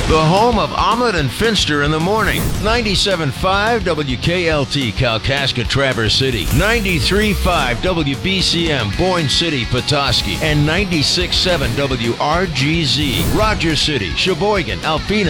The home of Omelet and Finster in the morning. 97.5 WKLT Kalkaska Traverse City. 93.5 WBCM Boyne City Petoskey. And 96.7 WRGZ Rogers City, Sheboygan, Alpena,